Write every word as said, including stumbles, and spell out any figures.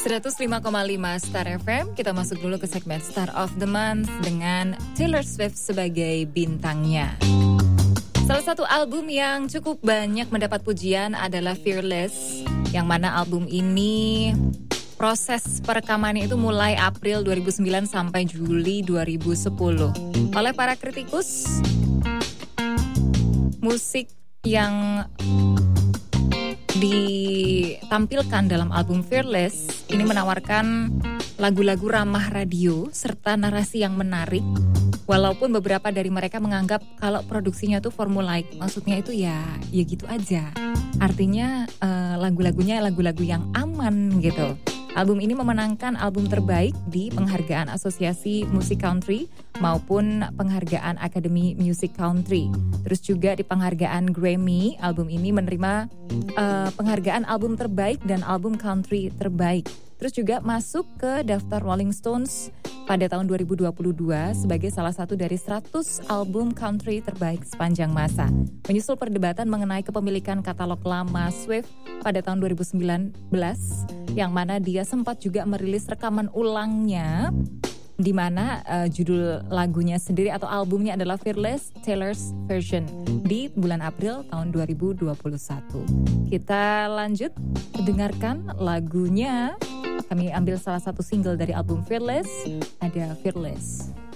seratus lima koma lima Star F M. Kita masuk dulu ke segmen Star of the Month dengan Taylor Swift sebagai bintangnya. Salah satu album yang cukup banyak mendapat pujian adalah Fearless, yang mana album ini proses perekamannya itu mulai April dua ribu sembilan sampai Juli dua ribu sepuluh. Oleh para kritikus, musik yang ditampilkan dalam album Fearless ini menawarkan lagu-lagu ramah radio serta narasi yang menarik, walaupun beberapa dari mereka menganggap kalau produksinya tuh formulaik, maksudnya itu ya ya gitu aja. Artinya uh, lagu-lagunya lagu-lagu yang aman gitu. Album ini memenangkan album terbaik di penghargaan Asosiasi Musik Country maupun penghargaan Akademi Music Country. Terus juga di penghargaan Grammy, album ini menerima uh, penghargaan album terbaik dan album country terbaik. Terus juga masuk ke daftar Rolling Stones pada tahun dua ribu dua puluh dua sebagai salah satu dari seratus album country terbaik sepanjang masa. Menyusul perdebatan mengenai kepemilikan katalog lama Swift pada tahun dua ribu sembilan belas, yang mana dia sempat juga merilis rekaman ulangnya, di mana uh, judul lagunya sendiri atau albumnya adalah Fearless Taylor's Version di bulan April tahun dua ribu dua puluh satu. Kita lanjut dengarkan lagunya. Kami ambil salah satu single dari album Fearless, ada Fearless.